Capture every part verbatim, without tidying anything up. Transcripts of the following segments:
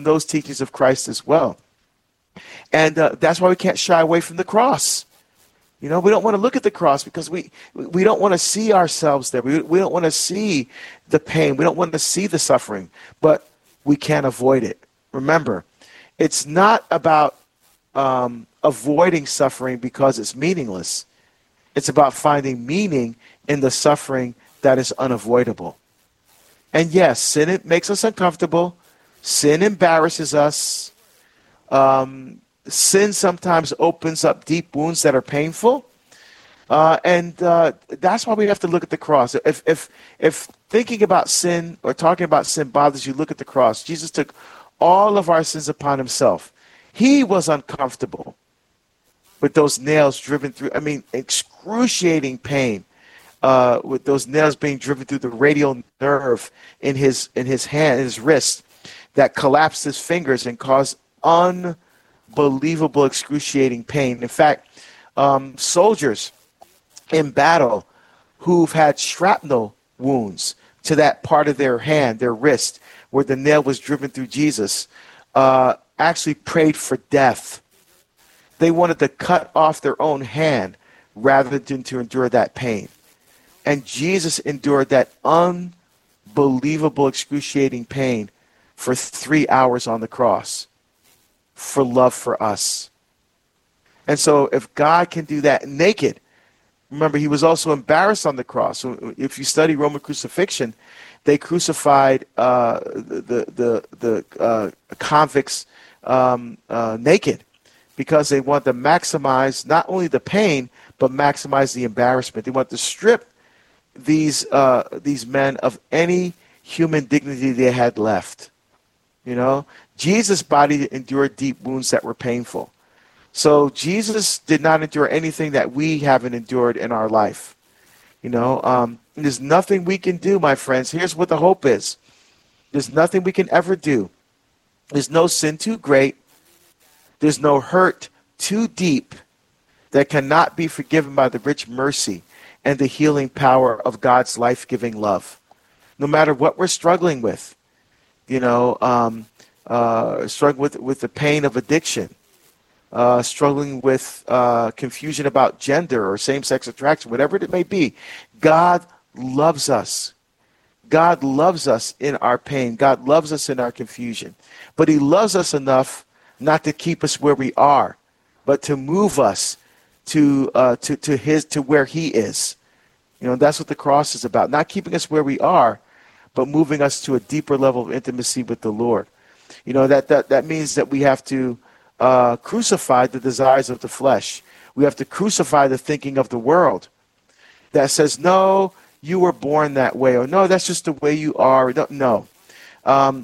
those teachings of Christ as well. And uh, that's why we can't shy away from the cross. You know, we don't want to look at the cross because we we don't want to see ourselves there. We, we don't want to see the pain. We don't want to see the suffering, but we can't avoid it. Remember, it's not about um, avoiding suffering because it's meaningless. It's about finding meaning in the suffering that is unavoidable. And yes, sin it makes us uncomfortable. Sin embarrasses us. Um, sin sometimes opens up deep wounds that are painful. Uh, and uh, that's why we have to look at the cross. If, if, if thinking about sin or talking about sin bothers you, look at the cross. Jesus took all of our sins upon himself. He was uncomfortable with those nails driven through, I mean, excruciating pain. Uh, with those nails being driven through the radial nerve in his in his hand, his wrist, that collapsed his fingers and caused unbelievable, excruciating pain. In fact, um, soldiers in battle who've had shrapnel wounds to that part of their hand, their wrist, where the nail was driven through Jesus, uh, actually prayed for death. They wanted to cut off their own hand rather than to endure that pain. And Jesus endured that unbelievable, excruciating pain for three hours on the cross for love for us. And so if God can do that naked, remember, he was also embarrassed on the cross. So if you study Roman crucifixion, they crucified uh, the, the, the uh, convicts um, uh, naked because they wanted to maximize not only the pain, but maximize the embarrassment. They wanted to strip these uh, these men of any human dignity they had left. You know, Jesus' body endured deep wounds that were painful. So Jesus did not endure anything that we haven't endured in our life. You know, um, there's nothing we can do, my friends. Here's what the hope is. There's nothing we can ever do. There's no sin too great. There's no hurt too deep that cannot be forgiven by the rich mercy and the healing power of God's life-giving love. No matter what we're struggling with, you know, um, uh, struggling with, with the pain of addiction, uh, struggling with uh, confusion about gender or same-sex attraction, whatever it may be, God loves us. God loves us in our pain. God loves us in our confusion. But he loves us enough not to keep us where we are, but to move us to uh, to to his to where he is. You know, that's what the cross is about. Not keeping us where we are, but moving us to a deeper level of intimacy with the Lord. You know, that that, that means that we have to uh, crucify the desires of the flesh. We have to crucify the thinking of the world that says, no, you were born that way, or no, that's just the way you are. No, no. Um,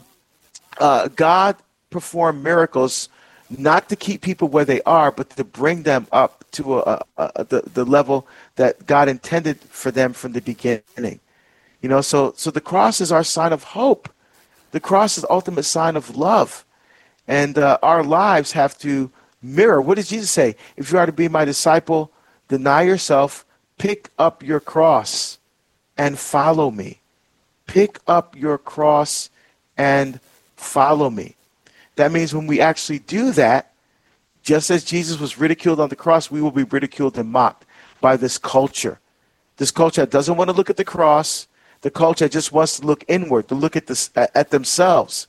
uh, God performed miracles not to keep people where they are, but to bring them up to a, a, a, the, the level that God intended for them from the beginning. You know, so so the cross is our sign of hope. The cross is the ultimate sign of love. And uh, our lives have to mirror. What does Jesus say? If you are to be my disciple, deny yourself, pick up your cross, and follow me. Pick up your cross and follow me. That means when we actually do that, just as Jesus was ridiculed on the cross, we will be ridiculed and mocked by this culture. This culture that doesn't want to look at the cross. The culture that just wants to look inward, to look at this at themselves.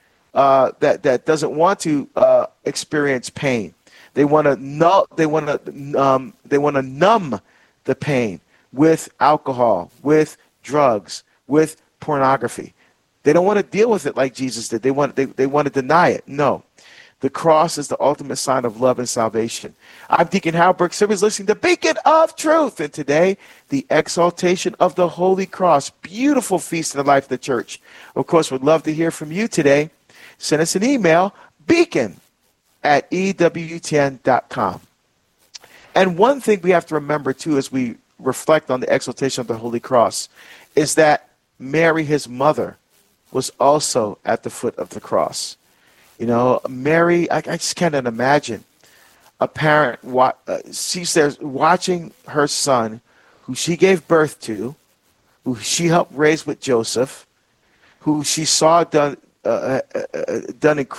Uh, that that doesn't want to uh, experience pain. They want to nu- They want to. Um, they want to numb the pain with alcohol, with drugs, with pornography. They don't want to deal with it like Jesus did. They want they, they want to deny it. No. The cross is the ultimate sign of love and salvation. I'm Deacon Hal Burke. Somebody's listening to Beacon of Truth. And today, the exaltation of the Holy Cross. Beautiful feast in the life of the church. Of course, we'd love to hear from you today. Send us an email, beacon at E W T N dot com. And one thing we have to remember, too, as we reflect on the exaltation of the Holy Cross, is that Mary, his mother, was also at the foot of the cross. You know, Mary, I, I just can't imagine a parent, wa- uh, she's there watching her son, who she gave birth to, who she helped raise with Joseph, who she saw done, uh, uh, uh, done incredible